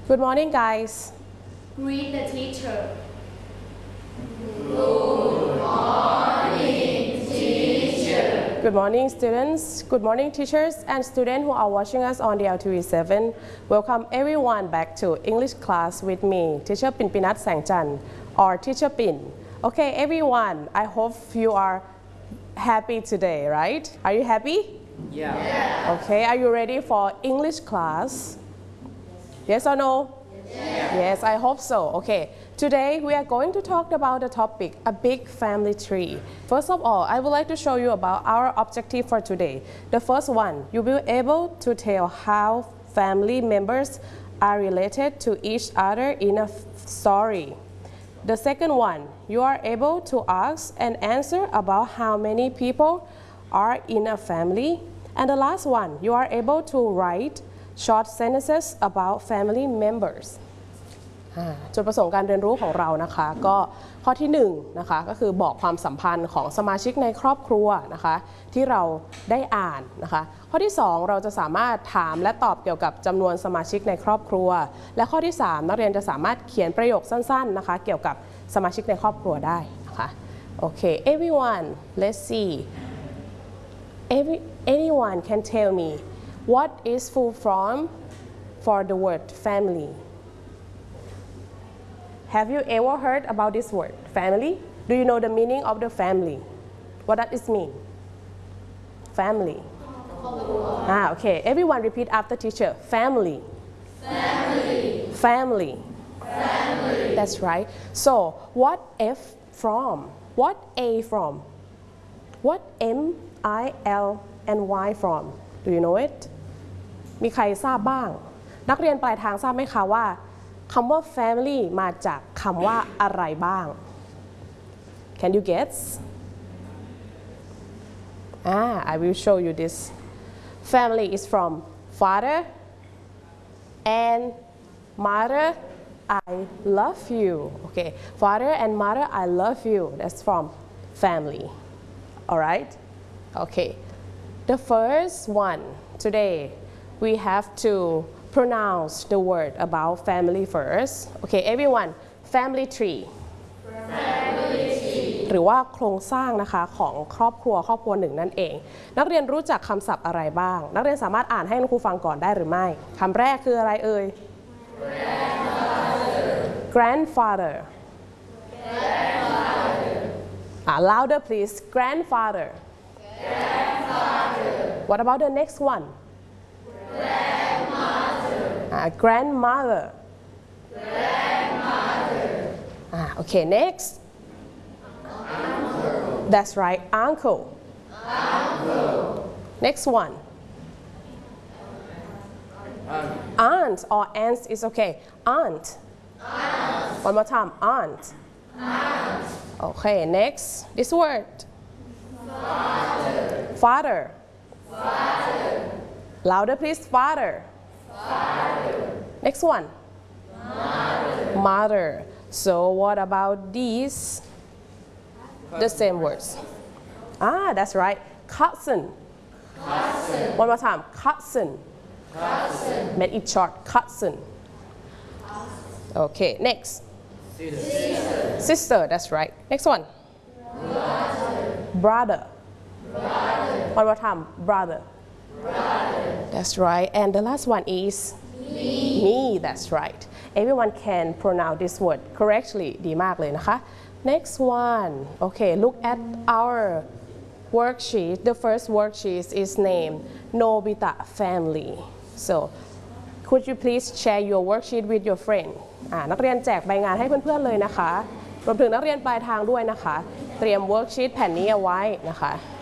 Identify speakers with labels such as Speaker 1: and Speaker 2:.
Speaker 1: Good morning, guys.
Speaker 2: Greet the teacher.
Speaker 1: Good morning, students. Good morning, teachers and students who are watching us on the LTV7. Welcome everyone back to English class with me, Teacher Pinpinat Sangchan, or Teacher Pin. Okay, everyone, I hope you are happy today, right? Are you happy?
Speaker 2: Yeah.
Speaker 1: Okay, are you ready for English class? Yes or no? Yes, I hope so. Okay, today we are going to talk about the topic, a big family tree. First of all, I would like to show you about our objective for today. The first one, you will be able to tell how family members are related to each other in a story. The second one, you are able to ask and answer about how many people are in a family. And the last one, you are able to write short sentences about family members จุดประสงค์การเรียนรู้ของเรานะคะก็ข้อที่1นะคะก็คือบอกความสัมพันธ์ของสมาชิกในครอบครัวนะคะที่เราได้อ่านนะคะข้อที่2เราจะสามารถถามและตอบเกี่ยวกับจำนวนสมาชิกในครอบครัวและข้อที่3นักเรียนจะสามารถเขียนประโยคสั้นๆนะคะเกี่ยวกับสมาชิกในครอบครัวได้นะคะโอเค everyone let's see anyone can tell me what is full form for the word family? Have you ever heard about this word, family? Do you know the meaning of the family? What does it mean? Family. Okay. Everyone repeat after teacher. Family.
Speaker 2: Family.
Speaker 1: Family.
Speaker 2: Family.
Speaker 1: That's right. So, what F from? What A from? What M, I, L, and Y from? Do you know it? มีใครทราบบ้างนักเรียนปลายทางทราบไหมคะว่าคำว่า family มาจากคำว่าอะไรบ้าง Can you guess? I will show you this. Family is from father and mother. I love you. Okay, father and mother. I love you. That's from family. All right. Okay. The first one today. We have to pronounce the word about family first. Okay, everyone, family tree.
Speaker 2: Family tree.
Speaker 1: หรือว่าโครงสร้างนะคะของครอบครัวหนึ่งนั่นเองนักเรียนรู้จักคำศัพท์อะไรบ้างนักเรียนสามารถอ่านให้คุณครูฟังก่อนได้หรือไม่คำแรกคืออะไรเอ่ย Grandfather. Louder please. Grandfather. What about the next one? Grandmother. Okay, next. Uncle. That's right, uncle. Next one. Aunt or aunts is okay. Aunt. One more time, aunt. Okay, next. This word. Father. Louder please, father. Next one. Mother. So what about these? The same words. That's right. Cousin. One more time. Cousin. Make it short. Cousin. Okay, next. Sister. That's right. Next one. Brother. One more time. Brother. That's right. And the last one is me. That's right. Everyone can pronounce this word correctly. ดีมากเลยนะคะ Next one. Okay, look at our worksheet. The first worksheet is named Nobita Family. So, could you please share your worksheet with your friend? นักเรียนแจกใบงานให้เพื่อนๆเลยนะคะรวมถึงนักเรียนปลายทางด้วยนะคะเตรียม worksheet แผ่นนี้เอาไว้นะคะ